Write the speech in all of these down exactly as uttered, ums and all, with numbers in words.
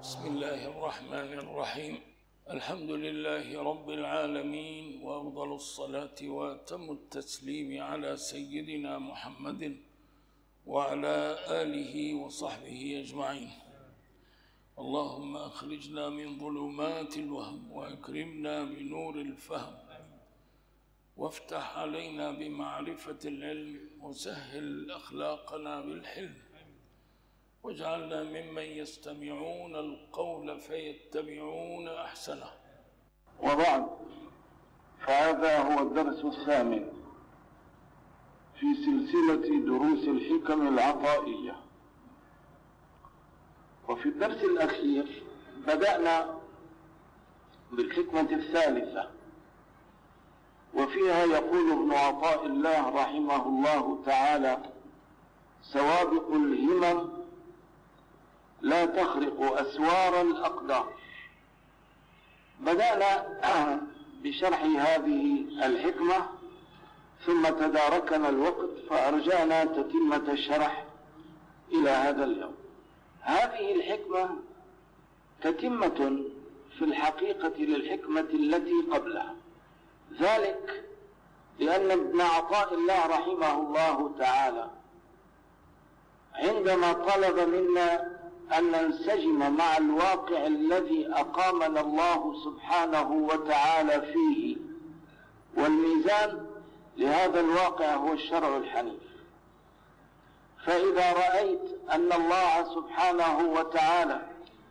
بسم الله الرحمن الرحيم. الحمد لله رب العالمين، وأفضل الصلاة وأتم التسليم على سيدنا محمد وعلى آله وصحبه أجمعين. اللهم أخرجنا من ظلمات الوهم وأكرمنا بنور الفهم، وافتح علينا بمعرفة العلم، وسهل أخلاقنا بالحلم، واجعلنا ممن يستمعون القول فيتبعون أحسنه. وبعد، فهذا هو الدرس الثامن في سلسلة دروس الحكم العطائية. وفي الدرس الأخير بدأنا بالحكمة الثالثة، وفيها يقول ابن عطاء الله رحمه الله تعالى: سوابق الهمم لا تخرق أسوار الأقدار. بدأنا بشرح هذه الحكمة، ثم تداركنا الوقت فأرجعنا تتمة الشرح إلى هذا اليوم. هذه الحكمة تتمة في الحقيقة للحكمة التي قبلها، ذلك لأن ابن عطاء الله رحمه الله تعالى عندما طلب منا أن ننسجم مع الواقع الذي أقامنا الله سبحانه وتعالى فيه، والميزان لهذا الواقع هو الشرع الحنيف. فإذا رأيت أن الله سبحانه وتعالى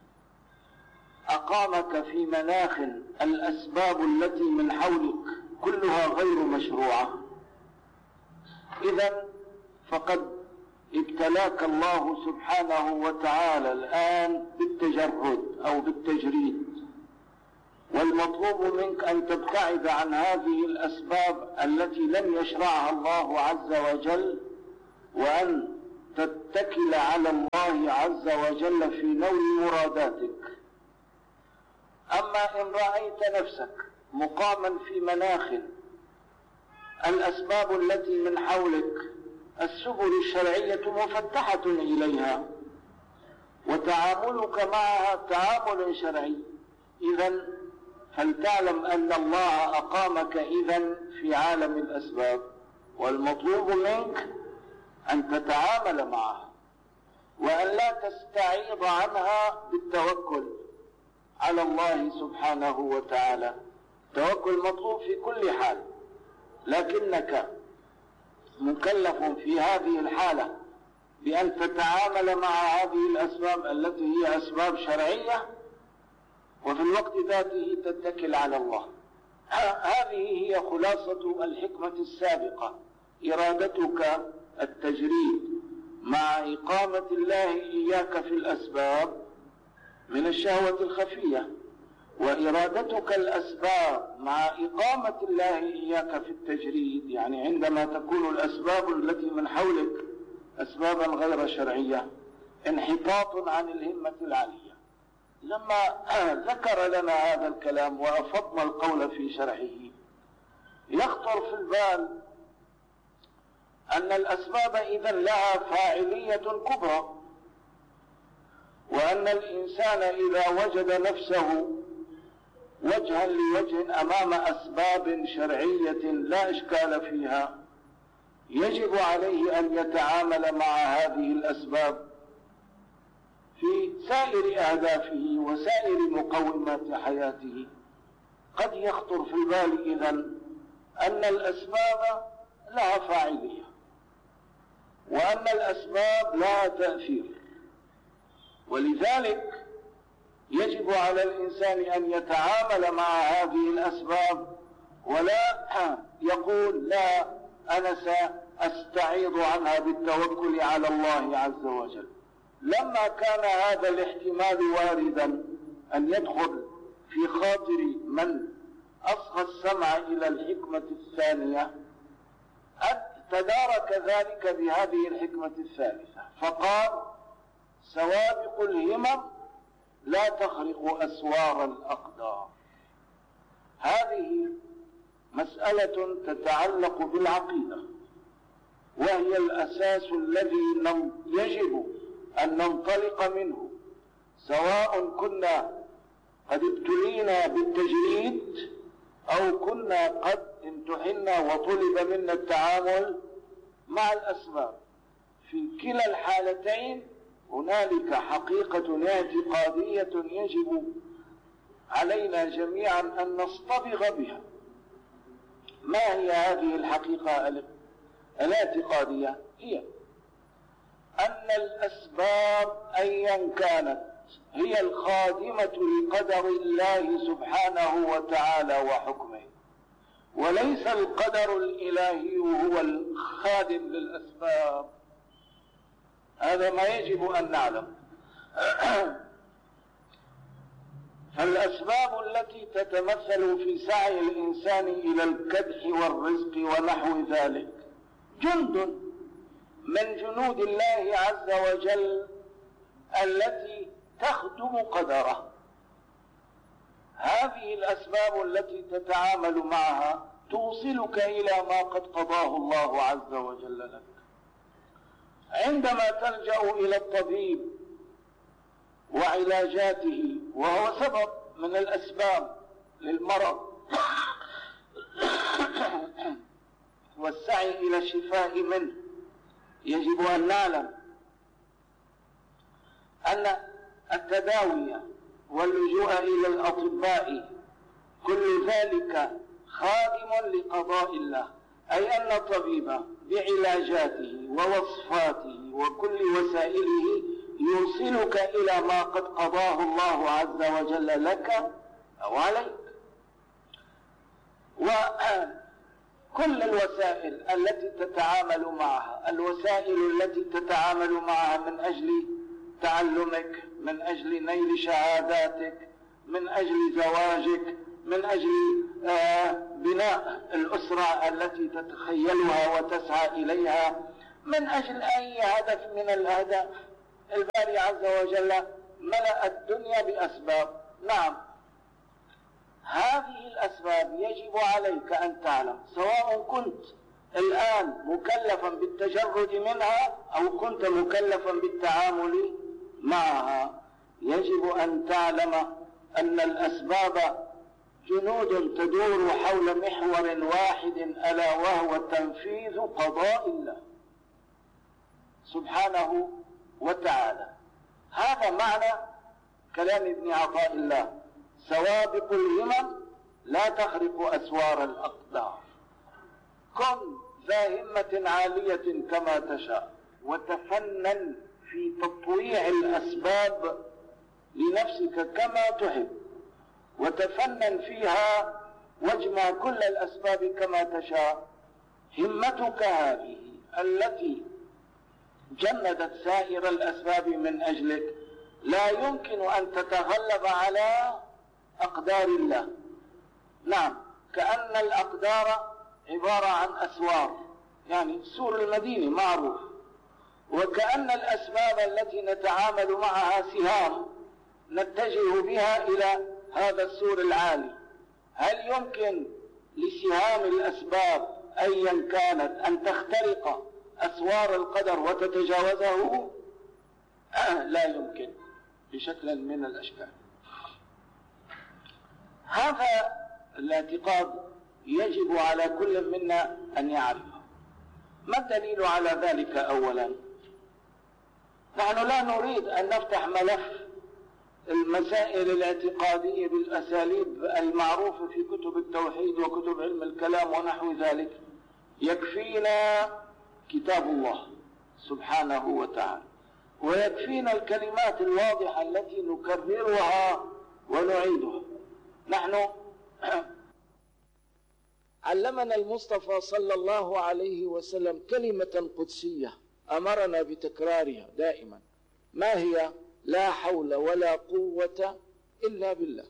أقامك في مناخ الأسباب التي من حولك كلها غير مشروعة، إذن فقد ابتلاك الله سبحانه وتعالى الآن بالتجرد أو بالتجريد، والمطلوب منك أن تبتعد عن هذه الأسباب التي لم يشرعها الله عز وجل، وأن تتكل على الله عز وجل في نول مراداتك. أما إن رأيت نفسك مقاما في مناخ الأسباب التي من حولك السبل الشرعية مفتحة إليها، وتعاملك معها تعامل شرعي، إذن فلتعلم أن الله أقامك إذن في عالم الأسباب، والمطلوب منك أن تتعامل معها، وأن لا تستعيض عنها بالتوكل على الله سبحانه وتعالى. التوكل مطلوب في كل حال، لكنك مكلف في هذه الحالة بأن تتعامل مع هذه الأسباب التي هي أسباب شرعية، وفي الوقت ذاته تتكل على الله. هذه هي خلاصة الحكمة السابقة: إرادتك التجريد مع إقامة الله إياك في الأسباب من الشهوة الخفية، وإرادتك الأسباب مع إقامة الله إياك في التجريد، يعني عندما تكون الأسباب التي من حولك أسبابا غير شرعية، انحطاط عن الهمة العالية. لما ذكر لنا هذا الكلام وأفضنا القول في شرحه، يخطر في البال أن الأسباب إذن لها فاعلية كبرى، وأن الإنسان إذا وجد نفسه وجها لوجه أمام أسباب شرعية لا إشكال فيها، يجب عليه أن يتعامل مع هذه الأسباب في سائر أهدافه وسائر مقومات حياته. قد يخطر في البال إذن أن الأسباب لها فاعلية، وأن الأسباب لها تأثير، ولذلك يجب على الإنسان أن يتعامل مع هذه الأسباب، ولا يقول لا أنا سأستعيض عنها بالتوكل على الله عز وجل. لما كان هذا الاحتمال واردا أن يدخل في خاطر من أصغى السمع إلى الحكمة الثانية، تدارك ذلك بهذه الحكمة الثالثة، فقال: سوابق الهمم لا تخرق أسوار الأقدار. هذه مسألة تتعلق بالعقيدة، وهي الأساس الذي يجب أن ننطلق منه، سواء كنا قد ابتلينا بالتجريد أو كنا قد امتحنا وطلب منا التعامل مع الأسباب. في كلا الحالتين هنالك حقيقة اعتقادية يجب علينا جميعا أن نصطبغ بها. ما هي هذه الحقيقة الاعتقادية؟ هي أن الأسباب أيا كانت هي الخادمة لقدر الله سبحانه وتعالى وحكمه، وليس القدر الإلهي هو الخادم للأسباب. هذا ما يجب أن نعلم. فالأسباب التي تتمثل في سعي الإنسان إلى الكدح والرزق ونحو ذلك جند من جنود الله عز وجل التي تخدم قدره. هذه الأسباب التي تتعامل معها توصلك إلى ما قد قضاه الله عز وجل لك. عندما تلجأ إلى الطبيب وعلاجاته وهو سبب من الأسباب للمرض والسعي إلى الشفاء منه، يجب أن نعلم أن التداوي واللجوء إلى الأطباء كل ذلك خادم لقضاء الله، أي أن الطبيب بعلاجاته ووصفاته وكل وسائله يوصلك إلى ما قد قضاه الله عز وجل لك أو عليك. وكل الوسائل التي تتعامل معها، الوسائل التي تتعامل معها من أجل تعلمك، من أجل نيل شهاداتك، من أجل زواجك، من أجل آه بناء الأسرة التي تتخيلها وتسعى إليها، من أجل أي هدف من الأهداف. الباري عز وجل ملأ الدنيا بأسباب. نعم، هذه الأسباب يجب عليك أن تعلم، سواء كنت الآن مكلفا بالتجرد منها أو كنت مكلفا بالتعامل معها، يجب أن تعلم أن الأسباب جنود تدور حول محور واحد، ألا وهو تنفيذ قضاء الله سبحانه وتعالى. هذا معنى كلام ابن عطاء الله: سوابق الهمم لا تخرق أسوار الأقدار. كن ذا همة عالية كما تشاء، وتفنن في تطويع الأسباب لنفسك كما تحب، وتفنن فيها واجمع كل الأسباب كما تشاء. همتك هذه التي جندت سائر الأسباب من أجلك لا يمكن أن تتغلب على أقدار الله. نعم، كأن الأقدار عبارة عن أسوار، يعني سور المدينة معروف، وكأن الأسباب التي نتعامل معها سهام نتجه بها إلى هذا السور العالي. هل يمكن لسهام الأسباب أيا كانت أن تخترق أسوار القدر وتتجاوزه؟ آه لا يمكن بشكل من الأشكال. هذا الاعتقاد يجب على كل منا أن يعرفه. ما الدليل على ذلك؟ أولا، نحن لا نريد أن نفتح ملف المسائل الاعتقادية بالأساليب المعروفة في كتب التوحيد وكتب علم الكلام ونحو ذلك. يكفينا كتاب الله سبحانه وتعالى، ويكفينا الكلمات الواضحة التي نكررها ونعيدها. نحن علمنا المصطفى صلى الله عليه وسلم كلمة قدسية أمرنا بتكرارها دائما. ما هي؟ لا حول ولا قوة إلا بالله.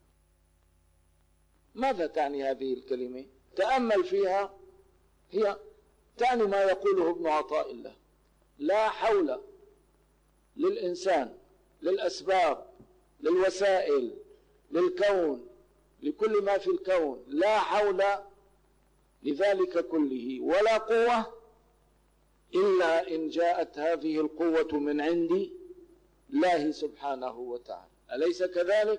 ماذا تعني هذه الكلمة؟ تأمل فيها. هي تعني ما يقوله ابن عطاء الله: لا حول للإنسان، للأسباب، للوسائل، للكون، لكل ما في الكون، لا حول لذلك كله ولا قوة إلا إن جاءت هذه القوة من عندي الله سبحانه وتعالى، أليس كذلك؟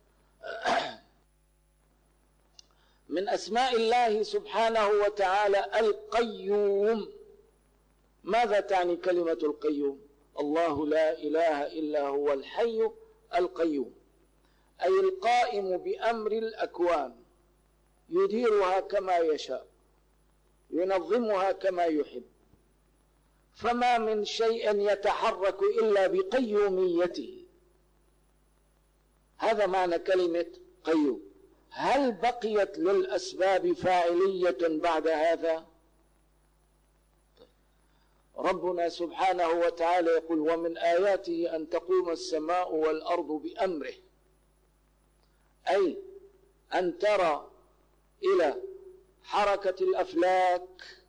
من أسماء الله سبحانه وتعالى القيوم. ماذا تعني كلمة القيوم؟ الله لا إله إلا هو الحي القيوم، أي القائم بأمر الأكوان، يديرها كما يشاء، ينظمها كما يحب، فما من شيء يتحرك إلا بقيوميته. هذا معنى كلمة قيوم. هل بقيت للأسباب فاعلية بعد هذا؟ ربنا سبحانه وتعالى يقول: ومن آياته أن تقوم السماء والأرض بأمره، أي أن ترى إلى حركة الأفلاك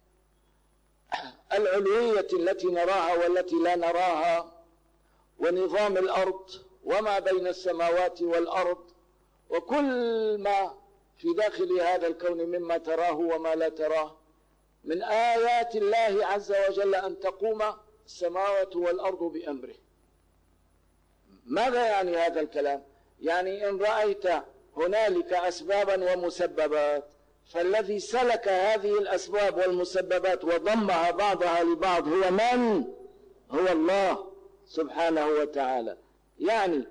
العلوية التي نراها والتي لا نراها، ونظام الأرض وما بين السماوات والأرض، وكل ما في داخل هذا الكون مما تراه وما لا تراه. من آيات الله عز وجل أن تقوم السماوات والأرض بأمره. ماذا يعني هذا الكلام؟ يعني إن رأيت هنالك أسبابا ومسببات، فالذي سلك هذه الأسباب والمسببات وضمها بعضها لبعض هو من؟ هو الله سبحانه وتعالى. يعني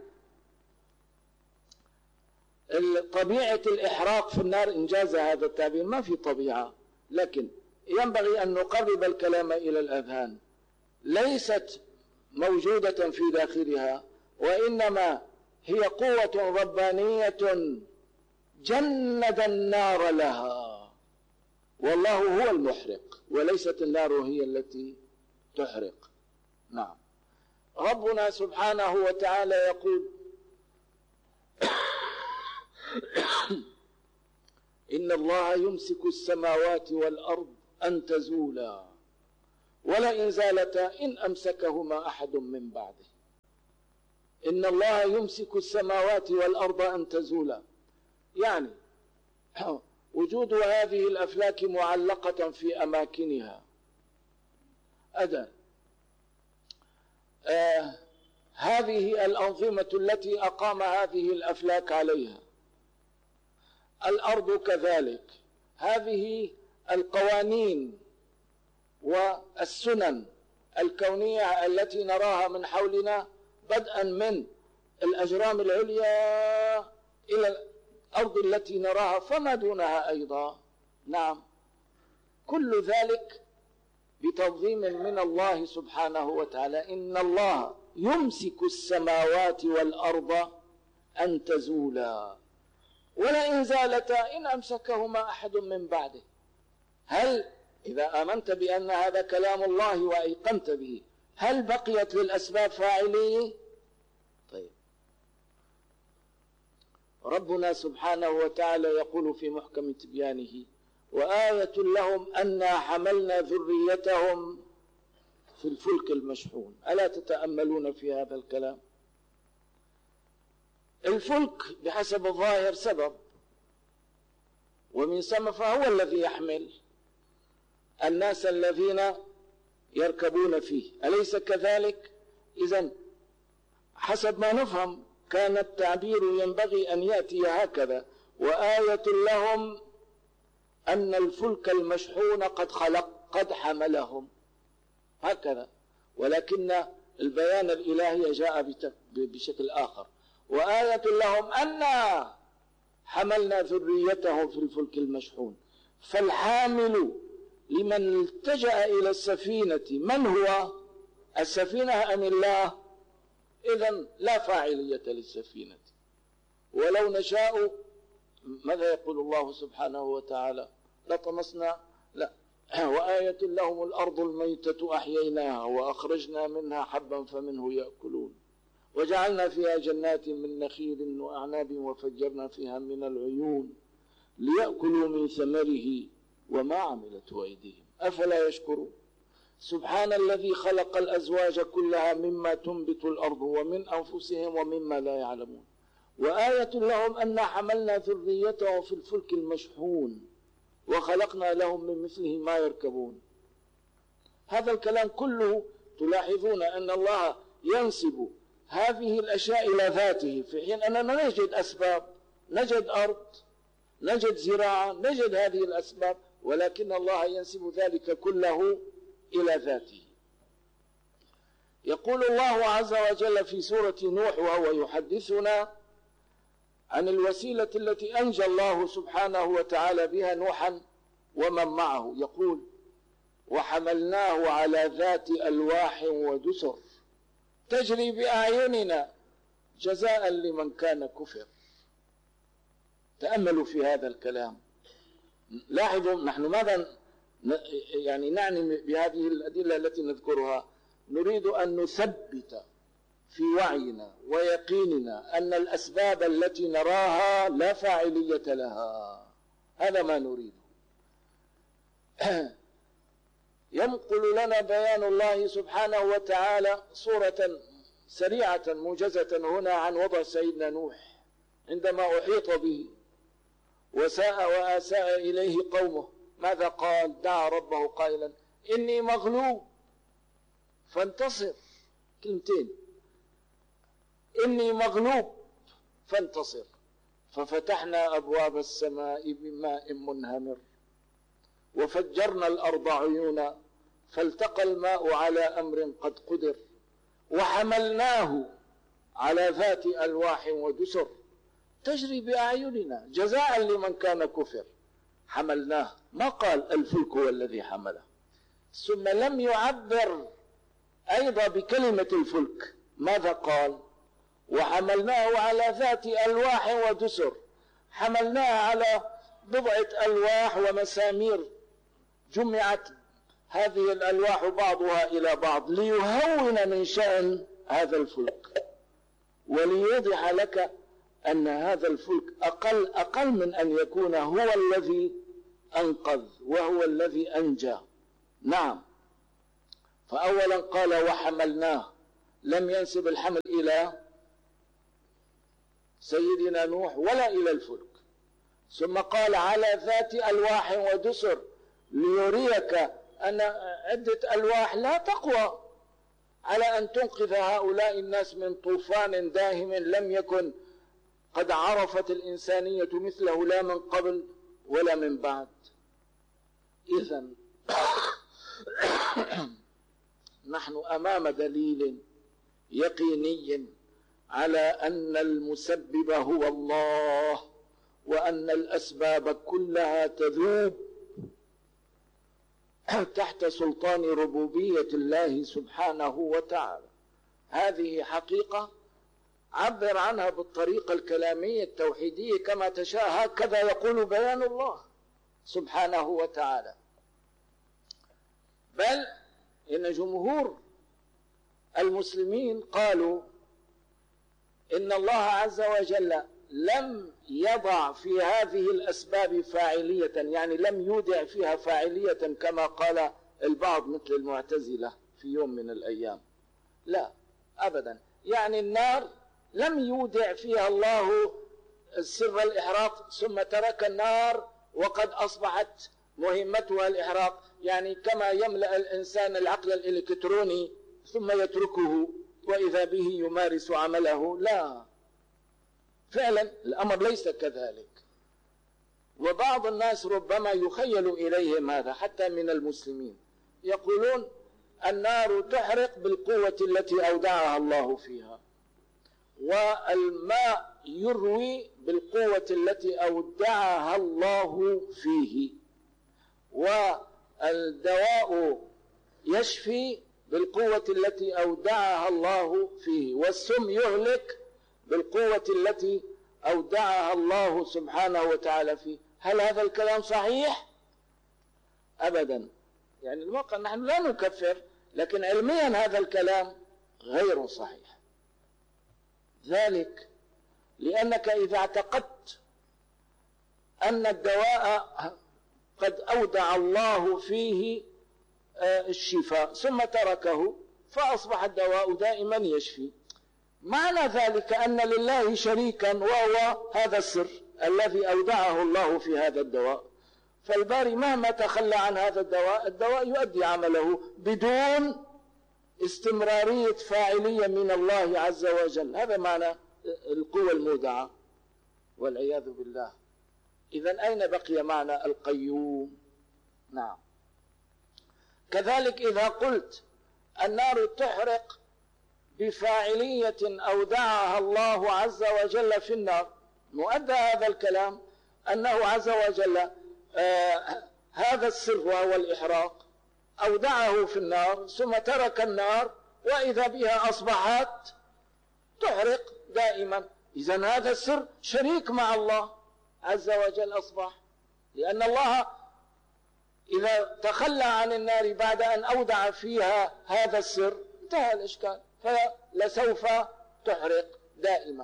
طبيعة الإحراق في النار، إنجاز هذا التعبير، ما في طبيعة، لكن ينبغي أن نقرب الكلام إلى الأذهان. ليست موجودة في داخلها، وإنما هي قوة ربانية جند النار لها، والله هو المحرق، وليست النار هي التي تحرق. نعم. ربنا سبحانه وتعالى يقول: إن الله يمسك السماوات والأرض أن تزولا ولئن زالتا إن أمسكهما أحد من بعده. إن الله يمسك السماوات والأرض أن تزولا، يعني وجود هذه الأفلاك معلقة في أماكنها أدى آه هذه الأنظمة التي أقام هذه الأفلاك عليها، الأرض كذلك، هذه القوانين والسنن الكونية التي نراها من حولنا، بدءا من الأجرام العليا إلى الأرض التي نراها فما دونها أيضا. نعم، كل ذلك بتنظيم من الله سبحانه وتعالى. إن الله يمسك السماوات والأرض أن تزولا ولئن زالتا إن أمسكهما أحد من بعده. هل إذا آمنت بأن هذا كلام الله وأيقنت به، هل بقيت للأسباب فاعلية؟ طيب، ربنا سبحانه وتعالى يقول في محكم تبيانه: وآية لهم أنا حملنا ذريتهم في الفلك المشحون. ألا تتأملون في هذا الكلام؟ الفلك بحسب الظاهر سبب، ومن ثم فهو الذي يحمل الناس الذين يركبون فيه، أليس كذلك؟ إذن حسب ما نفهم كان التعبير ينبغي أن يأتي هكذا: وآية لهم أن الفلك المشحون قد خلق قد حملهم، هكذا. ولكن البيان الإلهي جاء بشكل آخر: وآية لهم أنا حملنا ذريتهم في الفلك المشحون. فالحامل لمن التجأ إلى السفينة من هو؟ السفينة أم الله؟ إذن لا فاعلية للسفينة. ولو نشاء، ماذا يقول الله سبحانه وتعالى؟ لطمسنا لا وآية لهم الأرض الميتة أحييناها وأخرجنا منها حبا فمنه يأكلون وجعلنا فيها جنات من نخيل وأعناب وفجرنا فيها من العيون ليأكلوا من ثمره وما عملته أيديهم أفلا يشكرون. سبحان الذي خلق الأزواج كلها مما تنبت الأرض ومن أنفسهم ومما لا يعلمون. وآية لهم أن حملنا ذريتهم في الفلك المشحون وخلقنا لهم من مثله ما يركبون. هذا الكلام كله تلاحظون أن الله ينسب هذه الأشياء إلى ذاته، في حين أننا نجد أسباب، نجد أرض، نجد زراعة، نجد هذه الأسباب، ولكن الله ينسب ذلك كله إلى ذاته. يقول الله عز وجل في سورة نوح وهو يحدثنا عن الوسيلة التي أنجى الله سبحانه وتعالى بها نوحا ومن معه، يقول: وحملناه على ذات ألواح ودسر تجري بأعيننا جزاء لمن كان كفر. تأملوا في هذا الكلام، لاحظوا نحن ماذا يعني نعني بهذه الأدلة التي نذكرها. نريد أن نثبت في وعينا ويقيننا أن الأسباب التي نراها لا فاعلية لها، هذا ما نريد. ينقل لنا بيان الله سبحانه وتعالى صورة سريعة موجزة هنا عن وضع سيدنا نوح عندما أحيط به وساء وآساء إليه قومه. ماذا قال؟ دعا ربه قائلا: إني مغلوب فانتصر. كلمتين: إني مغلوب فانتصر. ففتحنا أبواب السماء بماء منهمر وفجرنا الأرض عيونا فالتقى الماء على أمر قد قدر وحملناه على ذات ألواح ودسر تجري بأعيننا جزاء لمن كان كفر. حملناه، ما قال الفلك هو الذي حمله، ثم لم يعبر أيضا بكلمة الفلك. ماذا قال؟ وحملناه على ذات ألواح ودسر. حملناه على بضعة ألواح ومسامير جمعت هذه الألواح بعضها إلى بعض ليهون من شأن هذا الفلك وليوضح لك أن هذا الفلك أقل أقل من أن يكون هو الذي أنقذ وهو الذي أنجى. نعم، فأولا قال وحملناه، لم ينسب الحمل إلى سيدنا نوح ولا إلى الفلك. ثم قال على ذات ألواح ودسر ليريك أن عدة ألواح لا تقوى على أن تنقذ هؤلاء الناس من طوفان داهم لم يكن قد عرفت الإنسانية مثله لا من قبل ولا من بعد. إذن نحن أمام دليل يقيني على أن المسبب هو الله وأن الأسباب كلها تذوب تحت سلطان ربوبية الله سبحانه وتعالى. هذه حقيقة عبر عنها بالطريقة الكلامية التوحيدية كما تشاء، هكذا يقول بيان الله سبحانه وتعالى. بل إن جمهور المسلمين قالوا إن الله عز وجل لم يضع في هذه الأسباب فاعلية، يعني لم يودع فيها فاعلية كما قال البعض مثل المعتزلة في يوم من الأيام. لا أبدا، يعني النار لم يودع فيها الله سر الإحراق ثم ترك النار وقد أصبحت مهمتها الإحراق، يعني كما يملأ الإنسان العقل الإلكتروني ثم يتركه وإذا به يمارس عمله. لا، فعلا الأمر ليس كذلك. وبعض الناس ربما يخيل إليهم هذا حتى من المسلمين، يقولون النار تحرق بالقوة التي أودعها الله فيها، والماء يروي بالقوة التي أودعها الله فيه، والدواء يشفي بالقوة التي أودعها الله فيه، والسم يهلك بالقوة التي أودعها الله سبحانه وتعالى فيه. هل هذا الكلام صحيح؟ أبدا. يعني الواقع نحن لا نكفر، لكن علميا هذا الكلام غير صحيح. ذلك لأنك إذا اعتقدت أن الدواء قد أودع الله فيه الشفاء ثم تركه فأصبح الدواء دائما يشفي، معنى ذلك أن لله شريكا وهو هذا السر الذي أودعه الله في هذا الدواء. فالباري مهما تخلى عن هذا الدواء، الدواء يؤدي عمله بدون استمرارية فاعلية من الله عز وجل. هذا معنى القوة المودعة والعياذ بالله. إذن أين بقي معنى القيوم؟ نعم. كذلك إذا قلت النار تحرق بفاعلية أودعها الله عز وجل في النار، مؤدى هذا الكلام أنه عز وجل آه هذا السر وهو الإحراق أودعه في النار ثم ترك النار وإذا بها أصبحت تحرق دائما. إذن هذا السر شريك مع الله عز وجل أصبح، لأن الله إذا تخلى عن النار بعد أن أودع فيها هذا السر انتهى الإشكال، فلسوف تحرق دائما.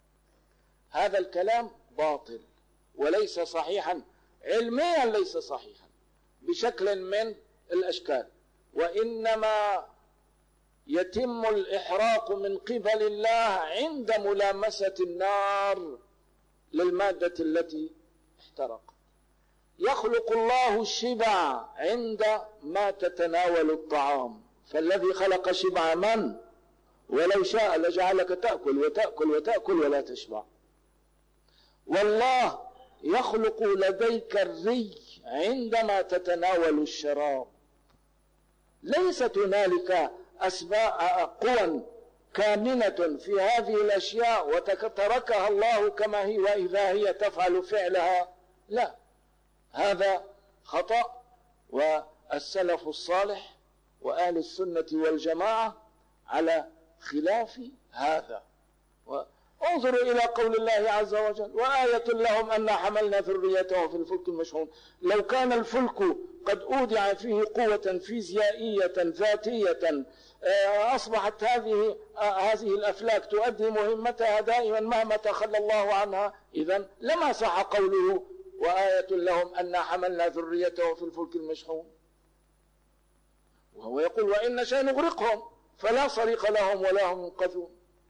هذا الكلام باطل وليس صحيحا علميا، ليس صحيحا بشكل من الأشكال، وإنما يتم الإحراق من قبل الله عند ملامسة النار للمادة التي احترقت. يخلق الله الشبع عندما تتناول الطعام، فالذي خلق شبع من؟ ولو شاء لجعلك تأكل وتأكل وتأكل ولا تشبع. والله يخلق لديك الري عندما تتناول الشراب. ليست هنالك أسباب قوى كامنة في هذه الأشياء وتركها الله كما هي وإذا هي تفعل فعلها، لا، هذا خطأ. والسلف الصالح وأهل السنة والجماعة على خلاف هذا. انظروا إلى قول الله عز وجل: وآية لهم أن حملنا ذريتهم في الفلك المشحون. لو كان الفلك قد أودع فيه قوة فيزيائية ذاتية أصبحت هذه هذه الأفلاك تؤدي مهمتها دائما مهما تخلى الله عنها، إذن لما صح قوله وآية لهم أن حملنا ذريتهم في الفلك المشحون. وهو يقول: وإن نشاء نغرقهم فلا صريخ لهم ولا هم ينقذون.